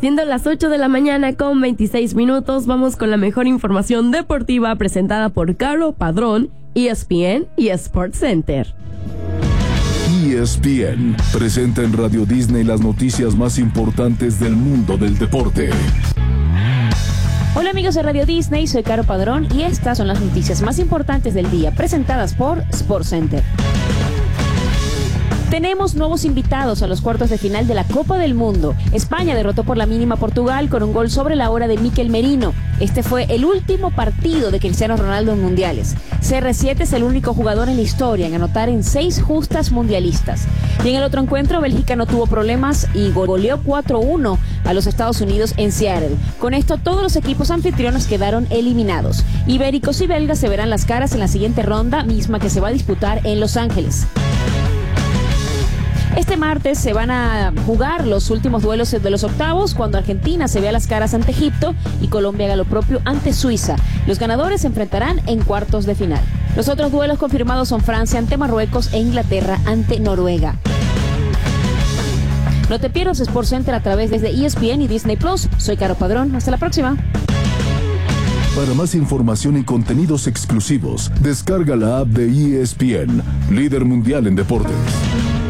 Siendo las 8 de la mañana con 26 minutos, vamos con la mejor información deportiva presentada por Caro Padrón, ESPN y Sports Center. ESPN presenta en Radio Disney las noticias más importantes del mundo del deporte. Hola amigos de Radio Disney, soy Caro Padrón y estas son las noticias más importantes del día presentadas por Sports Center. Tenemos nuevos invitados a los cuartos de final de la Copa del Mundo. España derrotó por la mínima a Portugal con un gol sobre la hora de Mikel Merino. Este fue el último partido de Cristiano Ronaldo en mundiales. CR7 es el único jugador en la historia en anotar en 6 justas mundialistas. Y en el otro encuentro, Bélgica no tuvo problemas y goleó 4-1 a los Estados Unidos en Seattle. Con esto, todos los equipos anfitriones quedaron eliminados. Ibéricos y belgas se verán las caras en la siguiente ronda, misma que se va a disputar en Los Ángeles. Este martes se van a jugar los últimos duelos de los octavos, cuando Argentina se vea las caras ante Egipto y Colombia haga lo propio ante Suiza. Los ganadores se enfrentarán en cuartos de final. Los otros duelos confirmados son Francia ante Marruecos e Inglaterra ante Noruega. No te pierdas Sports Center a través de ESPN y Disney Plus. Soy Caro Padrón. Hasta la próxima. Para más información y contenidos exclusivos, descarga la app de ESPN, líder mundial en deportes.